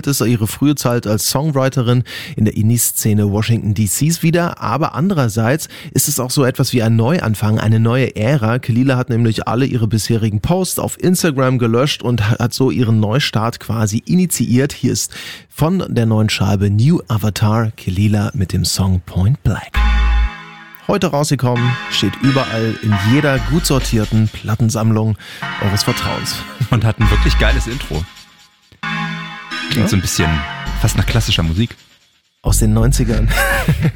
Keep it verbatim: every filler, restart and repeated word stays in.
spiegelt es ihre frühe Zeit als Songwriterin in der Indie-Szene Washington D Cs wider, aber andererseits ist es auch so etwas wie ein Neuanfang, eine neue Ära. Kehlila hat nämlich alle ihre bisherigen Posts auf Instagram gelöscht und hat so ihren Neustart quasi initiiert. Hier ist von der neuen Scheibe New Avatar Kehlila mit dem Song Point Blank. Heute rausgekommen, steht überall in jeder gut sortierten Plattensammlung eures Vertrauens. Und hat ein wirklich geiles Intro. Klingt ja so ein bisschen fast nach klassischer Musik. Aus den neunzigern.